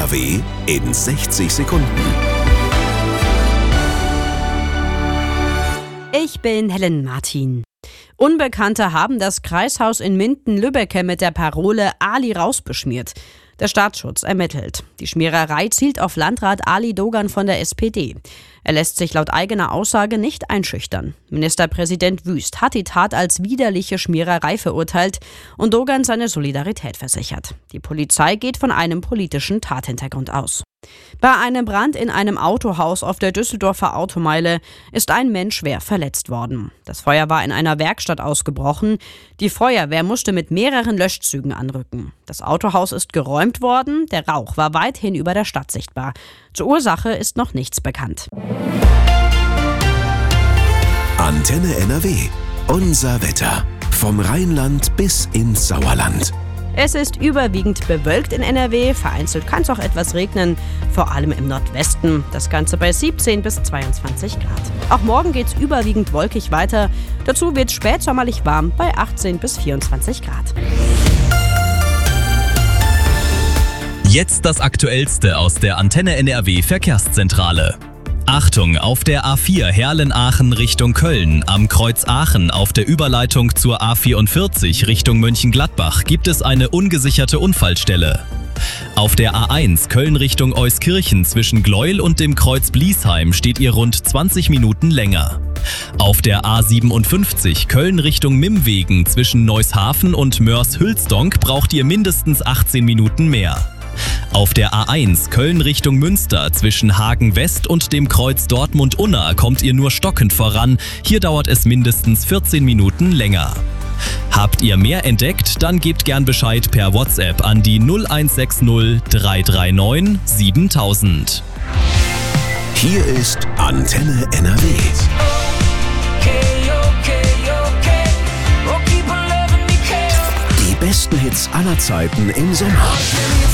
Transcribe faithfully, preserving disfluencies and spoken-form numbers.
R W in sechzig Sekunden. Ich bin Helen Martin. Unbekannte haben das Kreishaus in Minden-Lübbecke mit der Parole Ali raus beschmiert. Der Staatsschutz ermittelt. Die Schmiererei zielt auf Landrat Ali Dogan von der S P D. Er lässt sich laut eigener Aussage nicht einschüchtern. Ministerpräsident Wüst hat die Tat als widerliche Schmiererei verurteilt und Dogan seine Solidarität versichert. Die Polizei geht von einem politischen Tathintergrund aus. Bei einem Brand in einem Autohaus auf der Düsseldorfer Automeile ist ein Mensch schwer verletzt worden. Das Feuer war in einer Werkstatt ausgebrochen. Die Feuerwehr musste mit mehreren Löschzügen anrücken. Das Autohaus ist geräumt worden. Der Rauch war weithin über der Stadt sichtbar. Zur Ursache ist noch nichts bekannt. Antenne N R W. Unser Wetter. Vom Rheinland bis ins Sauerland. Es ist überwiegend bewölkt in N R W, vereinzelt kann es auch etwas regnen, vor allem im Nordwesten. Das Ganze bei siebzehn bis zweiundzwanzig Grad. Auch morgen geht es überwiegend wolkig weiter. Dazu wird es spätsommerlich warm bei achtzehn bis vierundzwanzig Grad. Jetzt das Aktuellste aus der Antenne N R W Verkehrszentrale. Achtung, auf der A vier Herlen-Aachen Richtung Köln, am Kreuz Aachen auf der Überleitung zur A vierundvierzig Richtung Mönchengladbach gibt es eine ungesicherte Unfallstelle. Auf der A eins Köln Richtung Euskirchen zwischen Gleuel und dem Kreuz Bliesheim steht ihr rund zwanzig Minuten länger. Auf der A siebenundfünfzig Köln Richtung Mimmwegen zwischen Neushafen und Moers-Hülsdonk braucht ihr mindestens achtzehn Minuten mehr. Auf der A eins Köln Richtung Münster zwischen Hagen West und dem Kreuz Dortmund-Unna kommt ihr nur stockend voran. Hier dauert es mindestens vierzehn Minuten länger. Habt ihr mehr entdeckt? Dann gebt gern Bescheid per WhatsApp an die null eins sechs null drei drei neun siebentausend. Hier ist Antenne N R W. Die besten Hits aller Zeiten im Sommer.